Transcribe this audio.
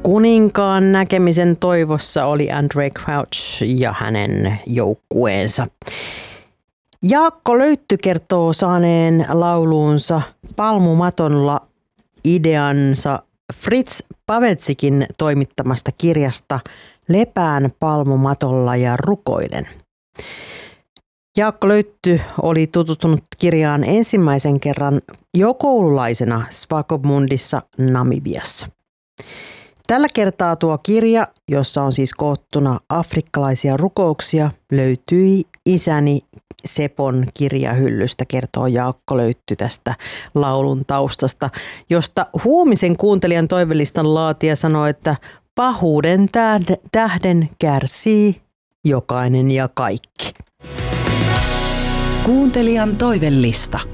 Kuninkaan näkemisen toivossa oli Andrae Crouch ja hänen joukkueensa. Jaakko Löytty kertoo saaneen lauluunsa Palmumatolla ideansa Fritz Paveltsikin toimittamasta kirjasta Lepään palmumatolla ja rukoilen. Jaakko Löytty oli tutustunut kirjaan ensimmäisen kerran jo koululaisena Swakopmundissa Namibiassa. Tällä kertaa tuo kirja, jossa on siis koottuna afrikkalaisia rukouksia, löytyi isäni Sepon kirjahyllystä, kertoo Jaakko Löytty tästä laulun taustasta, josta huomisen kuuntelijan toivelistan laatija sanoi, että pahuuden tähden kärsii jokainen ja kaikki. Kuuntelijan toivelista.